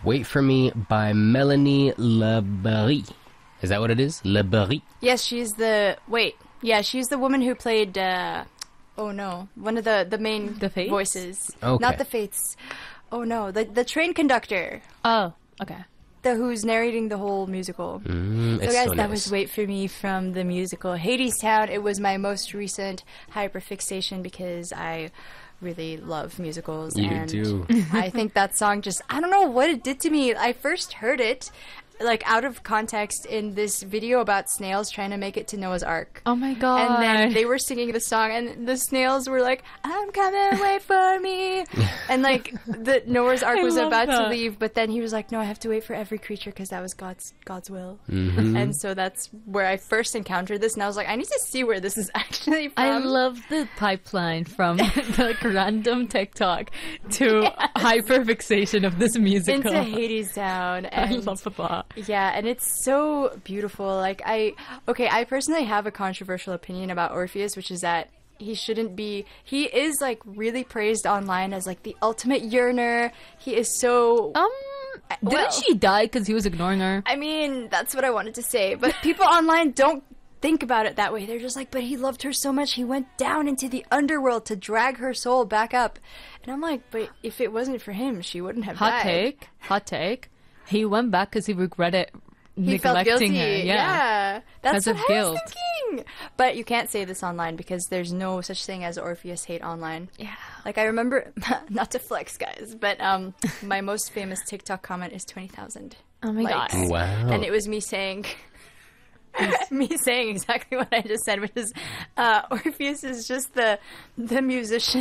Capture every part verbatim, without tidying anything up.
Wait for Me by Melanie Leberry. Is that what it is? Leberry. Yes, she's the... Wait. Yeah, she's the woman who played... Uh, oh, no. One of the, the main The Fates? voices. Okay. Not the Fates. Oh, no. The, the train conductor. Oh, okay. The who's narrating the whole musical. Mm, So it's guys, so that nice. was Wait For Me from the musical Hadestown. It was my most recent hyperfixation because I really love musicals. You and do. I think that song just, I don't know what it did to me. I first heard it like out of context in this video about snails trying to make it to Noah's Ark. Oh my god. And then they were singing the song, and the snails were like, "I'm coming, wait for me." And like the Noah's Ark I was love about to that. leave, but then he was like, "No, I have to wait for every creature because that was God's God's will." Mm-hmm. And so that's where I first encountered this, and I was like, "I need to see where this is actually from." I love the pipeline from like random TikTok to hyperfixation of this musical. into Hadestown. I And love that. yeah, and it's so beautiful. Like I, okay, I personally have a controversial opinion about Orpheus, which is that he shouldn't be. He is like really praised online as like the ultimate yearner. He is so. Um, didn't well- she die because he was ignoring her? I mean, that's what I wanted to say, but people online don't think about it that way. They're just like, but he loved her so much, he went down into the underworld to drag her soul back up. And I'm like, but if it wasn't for him, she wouldn't have Hot died. take. Hot take. He went back because he regretted He felt neglecting guilty. her. Yeah, that's Because what of I guilt. was thinking. But you can't say this online because there's no such thing as Orpheus hate online. Yeah. Like I remember, not to flex, guys, but um, my most famous TikTok comment is twenty thousand. Oh my likes. god. Wow. And it was me saying, me saying exactly what I just said, which is, uh, Orpheus is just the the musician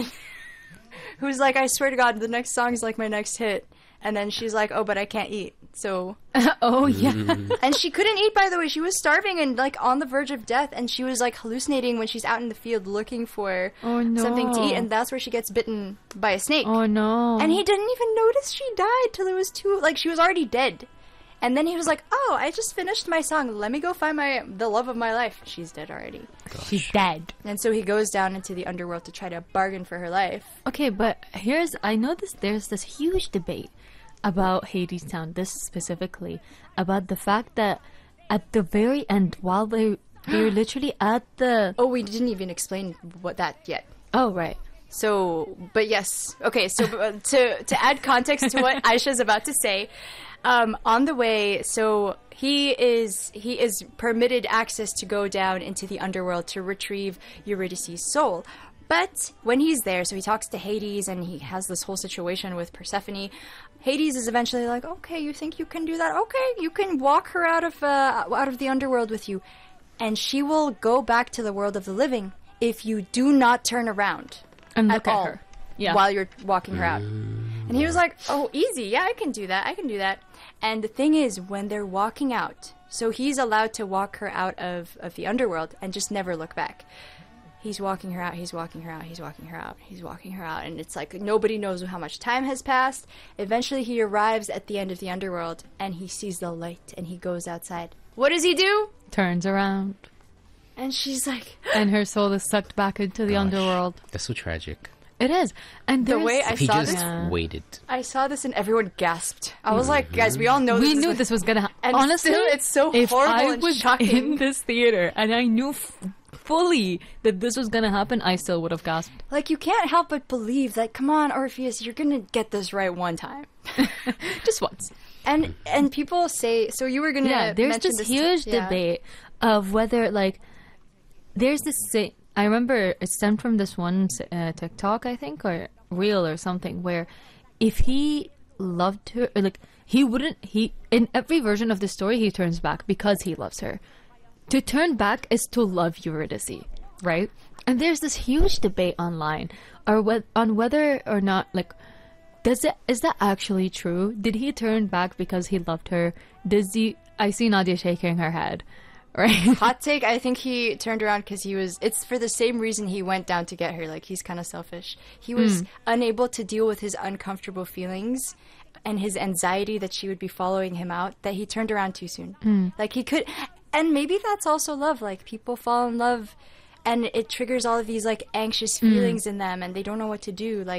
who's like, I swear to God, the next song is like my next hit. And then she's like, oh, but I can't eat. So, Oh yeah. and she couldn't eat, by the way. She was starving and like on the verge of death. And she was like hallucinating when she's out in the field looking for Oh no. something to eat. And that's where she gets bitten by a snake. Oh no. And he didn't even notice she died till it was too, like she was already dead. And then he was like, oh, I just finished my song. Let me go find my the love of my life. She's dead already. She's dead. And so he goes down into the underworld to try to bargain for her life. Okay, but here's I know this. There's this huge debate about Hadestown. This specifically about the fact that at the very end, while they they're literally at the Oh, we didn't even explain what that yet. oh right. So, but yes. Okay, so uh, to to add context to what Aisha's about to say, um, on the way, so he is he is permitted access to go down into the underworld to retrieve Eurydice's soul. But when he's there, so he talks to Hades and he has this whole situation with Persephone. Hades is eventually like, okay, you think you can do that? Okay, you can walk her out of uh, out of the underworld with you, and she will go back to the world of the living if you do not turn around And at look at all her. Yeah. while you're walking her out. And he was like, oh, easy. Yeah, I can do that. I can do that. And the thing is, when they're walking out, so he's allowed to walk her out of, of the underworld and just never look back. He's walking her out, he's walking her out, he's walking her out, he's walking her out. And it's like nobody knows how much time has passed. Eventually he arrives at the end of the underworld and he sees the light and he goes outside. What does he do? Turns around, And she's like, and her soul is sucked back into the Gosh. underworld. That's so tragic. It is, and The there's- way I If he saw just this. Yeah. waited. I saw this and everyone gasped. I was like, guys, we all know we this knew is this was gonna happen. And Honestly, still, it's so if horrible I and was shocking. in this theater and I knew f- fully that this was gonna happen, I still would have gasped. Like, you can't help but believe that, come on, Orpheus, you're gonna get this right one time. Just once. And and people say, so you were gonna Yeah, there's mention this this huge yeah. debate of whether, like, there's this. Say, I remember it stemmed from this one uh, TikTok, I think, or reel or something, where if he loved her, or like he wouldn't, he in every version of the story he turns back because he loves her. To turn back is to love Eurydice, right? And there's this huge debate online, or whe- on whether or not, like, does it is that actually true? Did he turn back because he loved her? Does he? I see Nadia shaking her head, right? Hot take, I think he turned around because he was, it's for the same reason he went down to get her. Like, he's kind of selfish. He was Hmm. unable to deal with his uncomfortable feelings and his anxiety that she would be following him out, that he turned around too soon. Hmm. Like, he could, and maybe that's also love. Like, people fall in love and it triggers all of these, like, anxious Hmm. feelings in them and they don't know what to do. Like,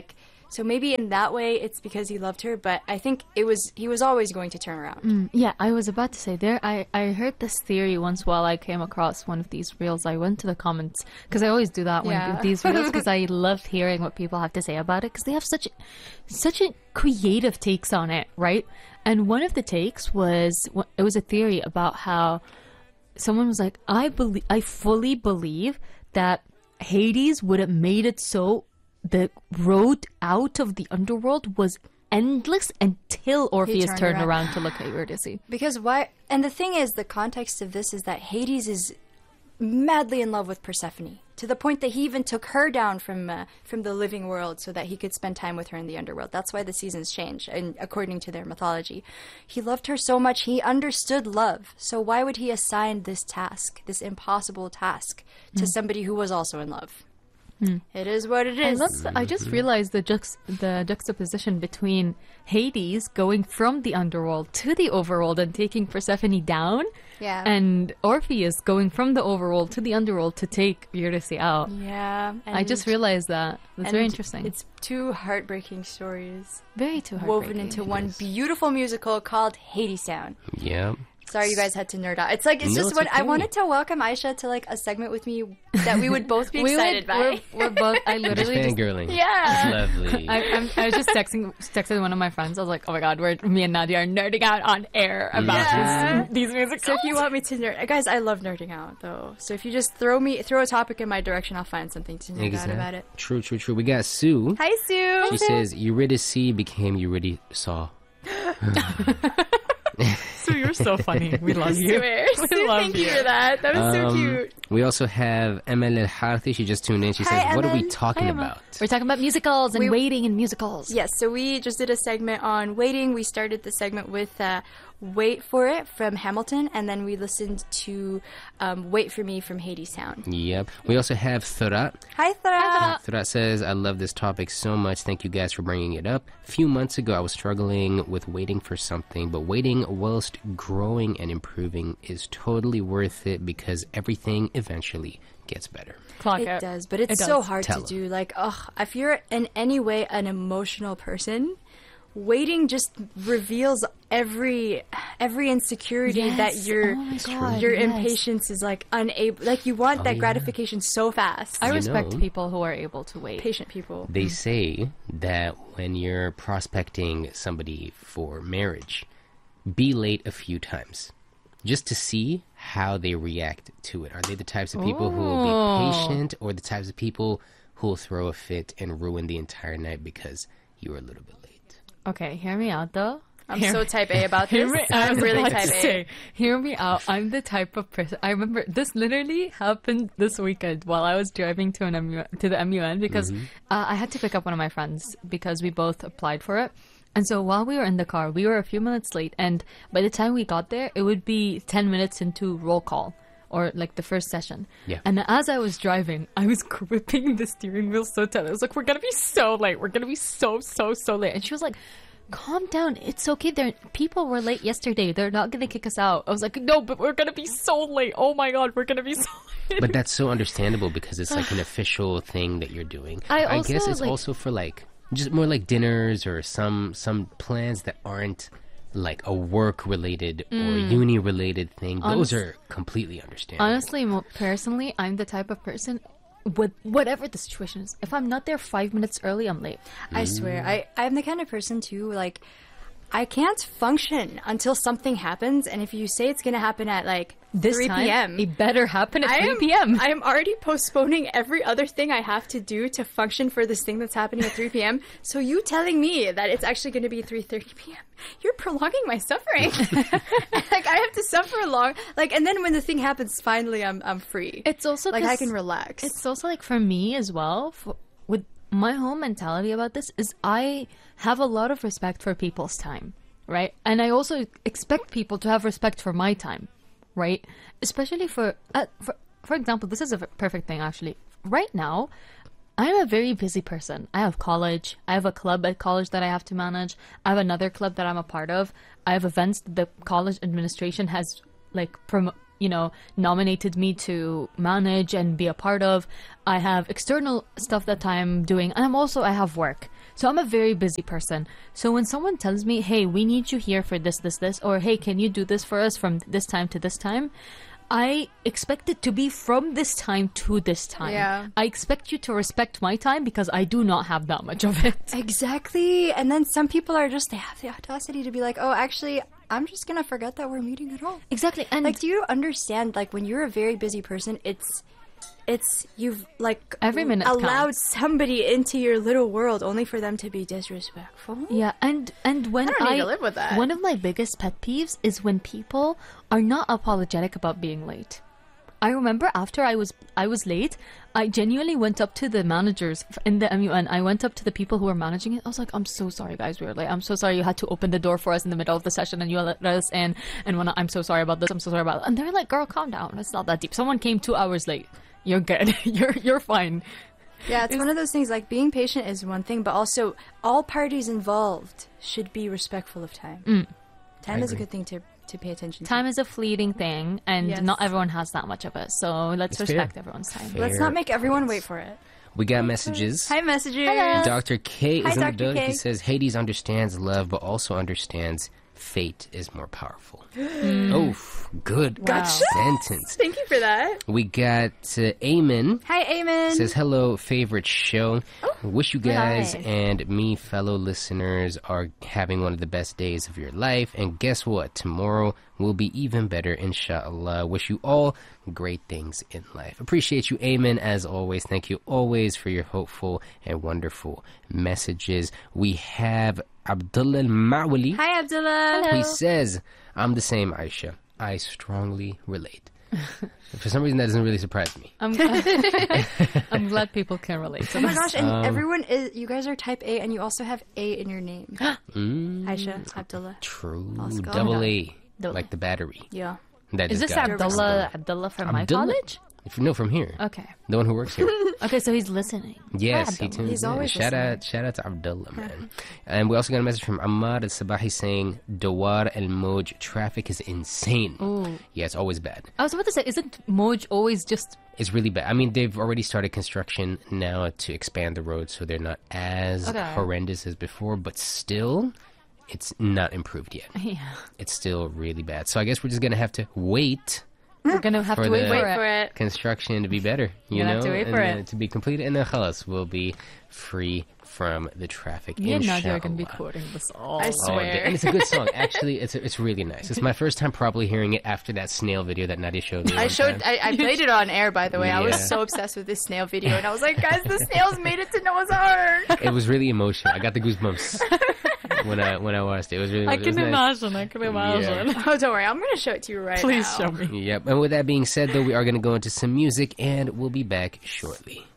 So maybe in that way it's because he loved her, but I think it was he was always going to turn around. Mm, yeah, I was about to say there. I, I heard this theory once while I came across one of these reels. I went to the comments because I always do that when Yeah. with these reels because I love hearing what people have to say about it because they have such such a creative takes on it, right? And one of the takes was it was a theory about how someone was like, I believe, I fully believe that Hades would have made it so the road out of the underworld was endless until Orpheus turned turned around. around to look at Eurydice. Because why? And the thing is, the context of this is that Hades is madly in love with Persephone to the point that he even took her down from uh, from the living world so that he could spend time with her in the underworld. That's why the seasons change, and according to their mythology, he loved her so much he understood love. So why would he assign this task, this impossible task, to somebody who was also in love? It is what it I is. love. I just realized the jux- the juxtaposition between Hades going from the underworld to the overworld and taking Persephone down, Yeah. and Orpheus going from the overworld to the underworld to take Eurydice out. Yeah, I just and- realized that. That's and very interesting. It's two heartbreaking stories very too woven into one beautiful musical called Hades Town. Yeah. Sorry, you guys had to nerd out. It's like it's No, just it's what I okay. wanted to welcome Aisha to like a segment with me that we would both be We excited would, by. we're, we're both. I Just literally just. fangirling. Yeah. It's lovely. I, I'm, I was just texting texting one of my friends. I was like, "Oh my god, we're me and Nadia are nerding out on air about Yeah. this, these musicals." So if you want me to nerd, guys, I love nerding out though. So if you just throw me throw a topic in my direction, I'll find something to nerd out about it. True, true, true. We got Sue. Hi, Sue. She says Eurydice became Eurydice Saw. So you're so funny. We love you. Swear. We Sue, love thank you. you for that. That was so Um, cute. We also have Emel El Harthi. She just tuned in. She Hi, says, "What are we Emel. talking Hi, Emma. about?" We're talking about musicals and We- waiting in musicals. Yes, so we just did a segment on waiting. We started the segment with uh, Wait for It from Hamilton, and then we listened to um, Wait for Me from Hades Town. Yep. We also have Thurat. Hi, Thra. Thurat says, "I love this topic so much. Thank you guys for bringing it up. A few months ago, I was struggling with waiting for something, but waiting whilst growing and improving is totally worth it because everything eventually gets better." Clock It out. does, but it's It so does. hard Tell to 'em. do. Like, ugh, if you're in any way an emotional person, waiting just reveals every every insecurity Yes. that your Oh my God, your yes. impatience is like unable. Like you want that yeah. gratification so fast. I You respect know. people who are able to wait. Patient people. They say that when you're prospecting somebody for marriage, be late a few times just to see how they react to it. Are they the types of people who will Oh. be patient or the types of people who will throw a fit and ruin the entire night because you were a little bit late? Okay, hear me out though. I'm Hear- so type A about Hear this. me, I I'm was really about type to A. say, hear me out. I'm the type of person. I remember this literally happened this weekend while I was driving to an M U, to the M U N because uh, I had to pick up one of my friends because we both applied for it. And so while we were in the car, we were a few minutes late, and by the time we got there, it would be ten minutes into roll call. Or like the first session. Yeah. And as I was driving, I was gripping the steering wheel so tight. I was like, we're going to be so late. We're going to be so, so, so late. And she was like, calm down. It's okay. There, people were late yesterday. They're not going to kick us out. I was like, no, but we're going to be so late. Oh my God, we're going to be so late. But that's so understandable because it's like an official thing that you're doing. I I guess also, it's like- also for like just more like dinners or some some plans that aren't like a work related or uni related thing. Those Honest- are completely understandable. Honestly, mo- personally, I'm the type of person, with whatever the situation is, if I'm not there five minutes early, I'm late. I swear, I I'm the kind of person too. Like, I can't function until something happens, and if you say it's gonna happen at like This three time, p.m. it better happen at I three am, p.m. I am already postponing every other thing I have to do to function for this thing that's happening at three p.m. So you telling me that it's actually going to be three thirty p.m. You're prolonging my suffering. Like I have to suffer long. Like, and then when the thing happens, finally I'm I'm free. It's also like I 'cause can relax. It's also like for me as well. For, with my whole mentality about this is I have a lot of respect for people's time, right? And I also expect people to have respect for my time, right? Especially for, uh, for, for example, this is a v- perfect thing actually. Right now, I'm a very busy person. I have college. I have a club at college that I have to manage. I have another club that I'm a part of. I have events that the college administration has like prom- you know, nominated me to manage and be a part of. I have external stuff that I'm doing, and I'm also, I have work. So I'm a very busy person. So when someone tells me, hey, we need you here for this, this, this, or hey, can you do this for us from this time to this time? I expect it to be from this time to this time. Yeah. I expect you to respect my time because I do not have that much of it. Exactly. And then some people are just, they have the audacity to be like, oh, actually, I'm just going to forget that we're meeting at all. Exactly. And Like, do you understand, like, when you're a very busy person, it's, it's, you've, like, Every minute allowed counts. somebody into your little world only for them to be disrespectful. yeah, and and when I don't need to live with that. one of my biggest pet peeves is when people are not apologetic about being late. I remember after I was I was late, I genuinely went up to the managers in the M U N. I went up to the people who were managing it. I was like, "I'm so sorry, guys. We were late. I'm so sorry you had to open the door for us in the middle of the session and you let us in. And when I, I'm so sorry about this. I'm so sorry about that." And they're like, "Girl, calm down. It's not that deep. Someone came two hours late. You're good. you're you're fine." Yeah, it's one of those things, like, being patient is one thing, but also all parties involved should be respectful of time. Mm. Time I is a agree. good thing to, to pay attention to. Time is a fleeting thing, and Yes. not everyone has that much of it. So let's It's respect fair. everyone's time. Fair. Let's not make everyone wait for it. We got messages. Hi, messages. Hello. Doctor K Hi, is in the Doctor building. K. He says Hades understands love, but also understands fate is more powerful. Oh, good Gotcha. sentence. Thank you for that. We got uh, Eamon. Hi, Eamon. Says hello, favorite show. Wish you guys hi. and me, fellow listeners, are having one of the best days of your life. And guess what? Tomorrow will be even better, inshallah. Wish you all great things in life. Appreciate you, Eamon, as always. Thank you always for your hopeful and wonderful messages. We have Abdullah Al-Ma'wali. Hi, Abdullah. He says, I'm the same, Aisha. I strongly relate. For some reason, that doesn't really surprise me. I'm glad, I'm glad people can relate to Oh my this. gosh, and Um, everyone is, you guys are type A and you also have A in your name. Mm, Aisha, Abdullah. true. Let's go. Double A. Double. Like the battery. Yeah. That Is just this got Abdullah Abdullah from my Abdullah? college? If, no, from here. Okay. The one who works here. Okay, so he's listening. Yes, Hi, he Abdullah. tunes He's in. always Shout listening. out, shout out to Abdullah, man. And we also got a message from Ahmad Al-Sabahi saying, Dawar Al-Moj traffic is insane. Ooh. Yeah, it's always bad. I was about to say, isn't Moj always just... It's really bad. I mean, they've already started construction now to expand the roads so they're not as Okay. horrendous as before, but still, it's not improved yet. Yeah. It's still really bad. So I guess we're just going to have to wait We're going to have For to wait the- for Wait it. for it. construction to be better, you Gonna know, have to wait and for then it. to be completed, and then khalas, we'll be free from the traffic. Me and Nadia are going to be inshallah. quoting this all. I Oh, swear. and it's a good song. Actually, it's it's really nice. It's my first time probably hearing it after that snail video that Nadia showed me. I one showed, time. I, I played it on air, by the way. I Yeah. was so obsessed with this snail video, and I was like, guys, the snails made it to Noah's Ark. It was really emotional. I got the goosebumps when I when I watched it. It was really. I it was can nice. imagine. I can imagine. Oh, don't worry. I'm going to show it to you right Please now. show me. Yep. And with that being said, though, we are going to go into some music, and we'll be back shortly.